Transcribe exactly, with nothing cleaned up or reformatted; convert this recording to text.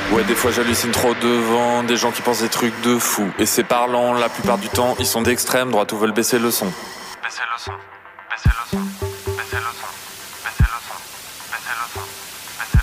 Ouais, des fois j'hallucine trop devant des gens qui pensent des trucs de fou. Et c'est parlant, la plupart du temps, ils sont d'extrême droite ou veulent baisser le son. Baisser le son, baisser le son, baisser le son, baisser le son, baisser le son.